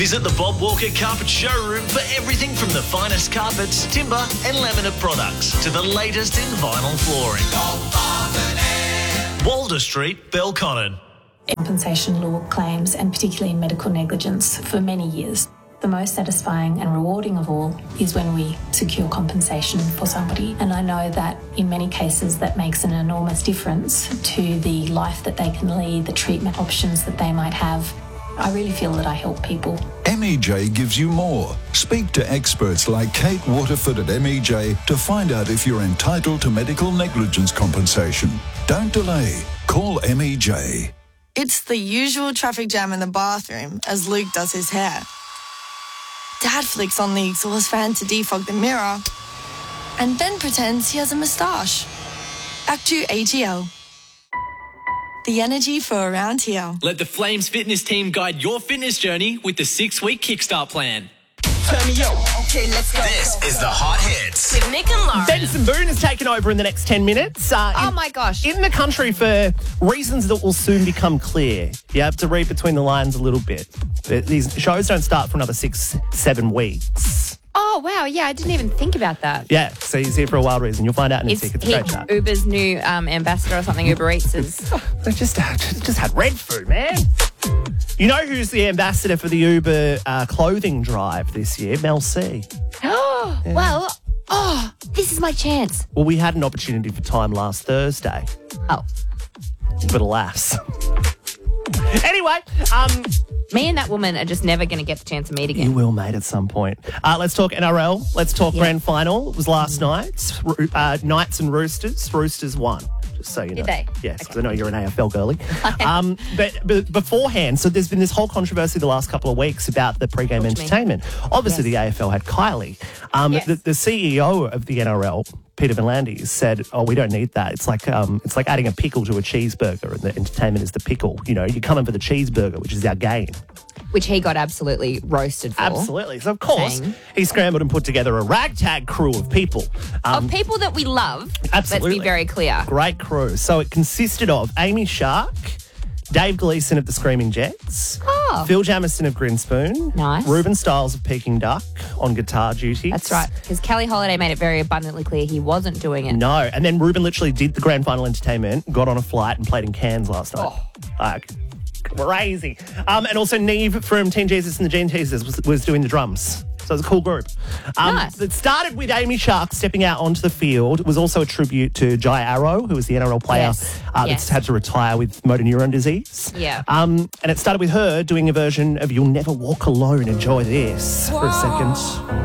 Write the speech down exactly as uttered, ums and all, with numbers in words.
Visit the Bob Walker Carpet Showroom for everything from the finest carpets, timber and laminate products to the latest in vinyl flooring. Walder Street, Belconnen. Compensation law claims, and particularly in medical negligence, for many years. The most satisfying and rewarding of all is when we secure compensation for somebody. And I know that in many cases that makes an enormous difference to the life that they can lead, the treatment options that they might have. I really feel that I help people. M E J gives you more. Speak to experts like Kate Waterford at M E J to find out if you're entitled to medical negligence compensation. Don't delay. Call M E J. It's the usual traffic jam in the bathroom as Luke does his hair. Dad flicks on the exhaust fan to defog the mirror and then pretends he has a moustache. Back to A T L. The energy for around here. Let the Flames fitness team guide your fitness journey with the six-week Kickstart plan. Turn me up. Okay, let's go. This is the Hot Hits. With Nick and Lauren. Benson Boone is taking over in the next ten minutes. Uh, Oh in, my gosh. In the country for reasons that will soon become clear. You have to read between the lines a little bit. These shows don't start for another six, seven weeks. Oh, wow. Yeah, I didn't even think about that. Yeah, so he's here for a wild reason. You'll find out in a It's sec. It's a he, great chat. Uber's new um, ambassador or something. Uber Eats is... They just, just, just had red food, man. You know who's the ambassador for the Uber uh, clothing drive this year? Mel C. Oh, well, oh, this is my chance. Well, we had an opportunity for time last Thursday, Oh, but alas. Anyway, um, me and that woman are just never going to get the chance to meet you again. will, mate, at some point. Uh, let's talk N R L. Let's talk Yeah. grand final. It was last night. Ro- Uh, Knights and Roosters. Roosters won. Just so you know. Did they? Yes, because I know you're an A F L girly. um, but, but beforehand, so there's been this whole controversy the last couple of weeks about the pre-game Talk to me. entertainment. Obviously, Yes. the A F L had Kylie. Um, Yes. the, the C E O of the N R L, Peter Van Landis, said, "Oh, we don't need that. It's like um, it's like adding a pickle to a cheeseburger, and the entertainment is the pickle. You know, you come in for the cheeseburger, which is our game." Which he got absolutely roasted for. Absolutely. So, of course, Saying. he scrambled and put together a ragtag crew of people. Um, Of people that we love, Absolutely. let's be very clear. Great crew. So it consisted of Amy Shark, Dave Gleeson of the Screaming Jets, Oh. Phil Jamison of Grinspoon, Nice. Ruben Stiles of Peking Duck on guitar duties. That's right. Because Kelly Holiday made it very abundantly clear he wasn't doing it. No, and then Ruben literally did the grand final entertainment, got on a flight and played in Cairns last night. Oh. Like, crazy. Um, and also Neve from Teen Jesus and the Gene Teasers was, was doing the drums. So it was a cool group. Um, Nice. It started with Amy Shark stepping out onto the field. It was also a tribute to Jai Arrow, who was the N R L player Yes. uh, Yes. that's had to retire with motor neuron disease. Yeah. Um, and it started with her doing a version of You'll Never Walk Alone. Enjoy this for a second.